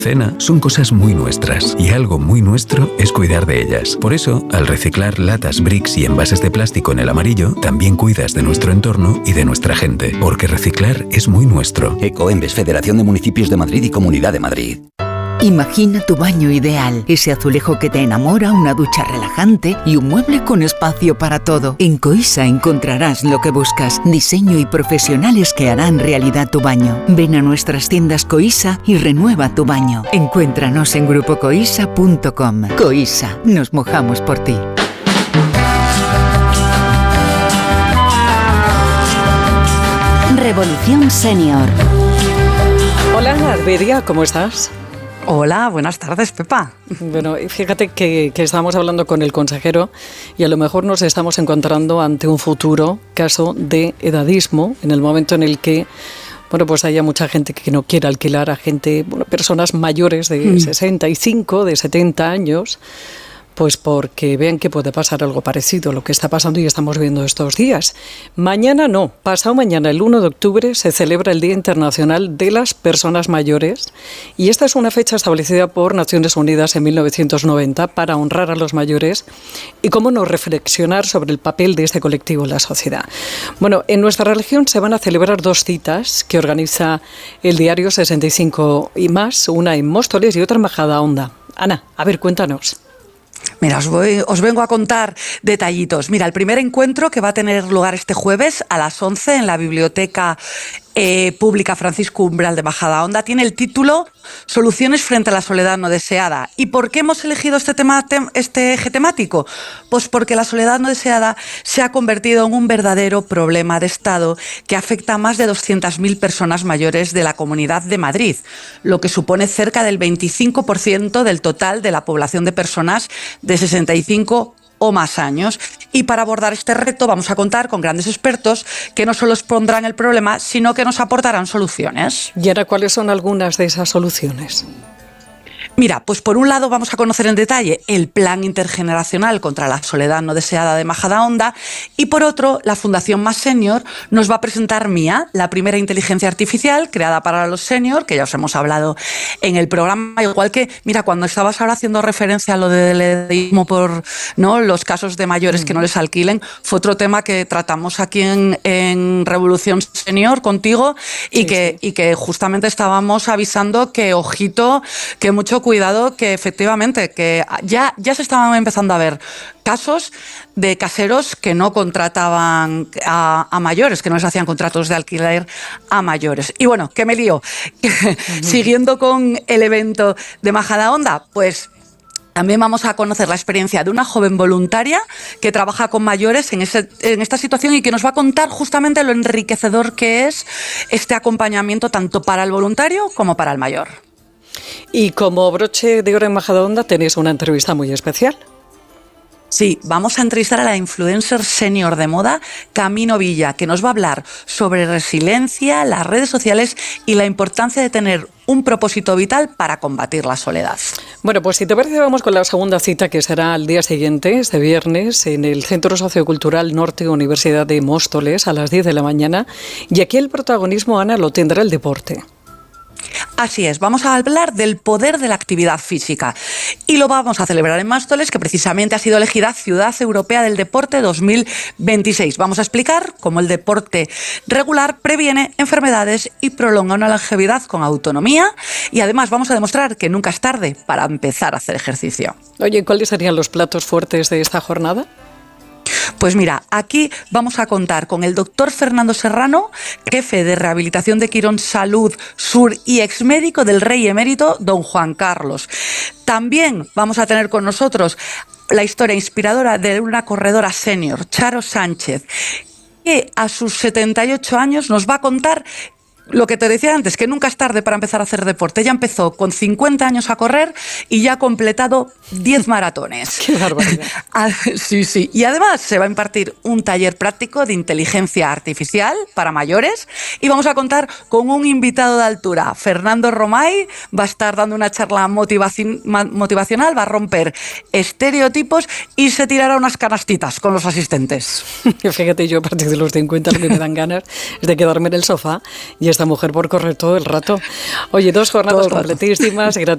Cena son cosas muy nuestras y algo muy nuestro es cuidar de ellas. Por eso, al reciclar latas, bricks y envases de plástico en el amarillo, también cuidas de nuestro entorno y de nuestra gente, porque reciclar es muy nuestro. Ecoembes, Federación de Municipios de Madrid y Comunidad de Madrid. Imagina tu baño ideal, ese azulejo que te enamora, una ducha relajante y un mueble con espacio para todo. En Coisa encontrarás lo que buscas, diseño y profesionales que harán realidad tu baño. Ven a nuestras tiendas Coisa y renueva tu baño. Encuéntranos en grupocoisa.com. Coisa, nos mojamos por ti. Revolución Senior. Hola, Alberia, ¿cómo estás? Hola, buenas tardes, Pepa. Bueno, fíjate que estábamos hablando con el consejero y a lo mejor nos estamos encontrando ante un futuro caso de edadismo, en el momento en el que pues haya mucha gente que no quiera alquilar a gente, personas mayores de 65, de 70 años, pues porque vean que puede pasar algo parecido a lo que está pasando y estamos viendo estos días. Mañana no, pasado mañana, el 1 de octubre, se celebra el Día Internacional de las Personas Mayores y esta es una fecha establecida por Naciones Unidas en 1990 para honrar a los mayores y cómo no reflexionar sobre el papel de este colectivo en la sociedad. Bueno, en nuestra región se van a celebrar 2 citas que organiza el diario 65 y más, una en Móstoles y otra en Majadahonda. Ana, a ver, cuéntanos. Mira, os vengo a contar detallitos. Mira, el primer encuentro que va a tener lugar este jueves a las 11 en la Biblioteca Pública Francisco Umbral de Majadahonda tiene el título Soluciones frente a la soledad no deseada. ¿Y por qué hemos elegido este eje temático? Pues porque la soledad no deseada se ha convertido en un verdadero problema de Estado que afecta a más de 200.000 personas mayores de la Comunidad de Madrid, lo que supone cerca del 25% del total de la población de personas de 65 o más años. Y para abordar este reto vamos a contar con grandes expertos que no solo expondrán el problema, sino que nos aportarán soluciones. ¿Y ahora cuáles son algunas de esas soluciones? Mira, pues por un lado vamos a conocer en detalle el Plan Intergeneracional contra la Soledad No Deseada de Majadahonda y por otro, la Fundación Más Senior nos va a presentar Mía, la primera inteligencia artificial creada para los senior, que ya os hemos hablado en el programa, igual que, mira, cuando estabas ahora haciendo referencia a lo del edadismo por los casos de mayores que no les alquilen, fue otro tema que tratamos aquí en Revolución Senior contigo y que justamente estábamos avisando que, ojito, que mucho cuidado, que efectivamente que ya se estaban empezando a ver casos de caseros que no contrataban a mayores, que no les hacían contratos de alquiler a mayores. Y bueno, que me lío. Siguiendo con el evento de Majadahonda, pues también vamos a conocer la experiencia de una joven voluntaria que trabaja con mayores en esta situación y que nos va a contar justamente lo enriquecedor que es este acompañamiento tanto para el voluntario como para el mayor. Y como broche de oro en Majadahonda tenéis una entrevista muy especial. Sí, vamos a entrevistar a la influencer senior de moda, Camino Villa, que nos va a hablar sobre resiliencia, las redes sociales y la importancia de tener un propósito vital para combatir la soledad. Bueno, pues si te parece vamos con la segunda cita, que será al día siguiente, este viernes, en el Centro Sociocultural Norte Universidad de Móstoles a las 10 de la mañana. Y aquí el protagonismo, Ana, lo tendrá el deporte. Así es, vamos a hablar del poder de la actividad física y lo vamos a celebrar en Móstoles, que precisamente ha sido elegida Ciudad Europea del Deporte 2026. Vamos a explicar cómo el deporte regular previene enfermedades y prolonga una longevidad con autonomía y además vamos a demostrar que nunca es tarde para empezar a hacer ejercicio. Oye, ¿cuáles serían los platos fuertes de esta jornada? Pues mira, aquí vamos a contar con el doctor Fernando Serrano, jefe de rehabilitación de Quirón Salud Sur y exmédico del Rey Emérito Don Juan Carlos. También vamos a tener con nosotros la historia inspiradora de una corredora senior, Charo Sánchez, que a sus 78 años nos va a contar lo que te decía antes, que nunca es tarde para empezar a hacer deporte. Ella empezó con 50 años a correr y ya ha completado 10 maratones. ¡Qué barbaridad! Sí. Y además se va a impartir un taller práctico de inteligencia artificial para mayores y vamos a contar con un invitado de altura. Fernando Romay va a estar dando una charla motivacional, va a romper estereotipos y se tirará unas canastitas con los asistentes. Fíjate, yo a partir de los 50 lo que me dan ganas es de quedarme en el sofá y esta mujer por correr todo el rato. Oye, 2 jornadas completísimas, gratuitas.